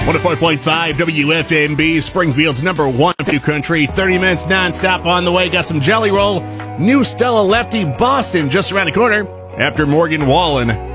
104.5 WFMB, Springfield's number one new country. 30 minutes nonstop on the way. Got some Jelly Roll. New Stella Lefty Boston just around the corner after Morgan Wallen.